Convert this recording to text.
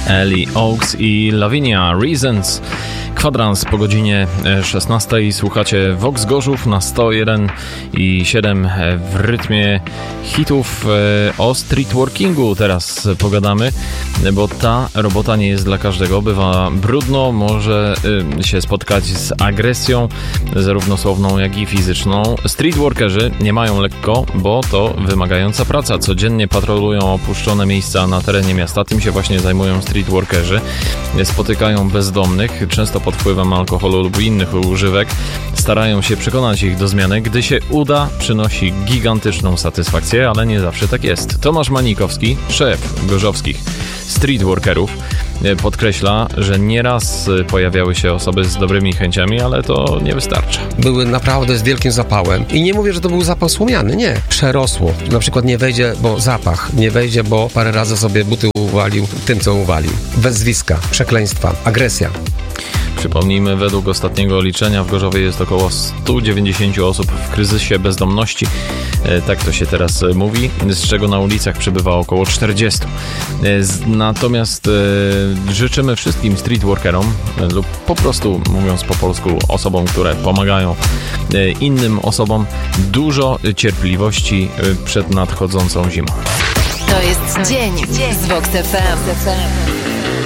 Ellie Oaks i Lavinia Reasons. Kwadrans po godzinie 16. Słuchacie Vox Gorzów na 101,7 w rytmie hitów. O streetworkingu teraz pogadamy, bo ta robota nie jest dla każdego. Bywa brudno, może się spotkać z agresją, zarówno słowną, jak i fizyczną. Streetworkerzy nie mają lekko, bo to wymagająca praca. Codziennie patrolują opuszczone miejsca na terenie miasta. Tym się właśnie zajmują streetworkerzy. Spotykają bezdomnych, często pod wpływem alkoholu lub innych używek. Starają się przekonać ich do zmiany. Gdy się uda, przynosi gigantyczną satysfakcję, ale nie zawsze tak jest. Tomasz Manikowski, szef gorzowskich streetworkerów, podkreśla, że nieraz pojawiały się osoby z dobrymi chęciami, ale to nie wystarcza. Były naprawdę z wielkim zapałem. I nie mówię, że to był zapał słomiany, nie. Przerosło. Na przykład nie wejdzie, bo zapach. Nie wejdzie, bo parę razy sobie buty uwalił tym, co uwalił. Wezwiska, przekleństwa, agresja. Przypomnijmy, według ostatniego liczenia w Gorzowie jest około 190 osób w kryzysie bezdomności. Tak to się teraz mówi, z czego na ulicach przebywa około 40. Natomiast życzymy wszystkim streetworkerom lub po prostu, mówiąc po polsku, osobom, które pomagają innym osobom, dużo cierpliwości przed nadchodzącą zimą. To jest dzień z Vox FM.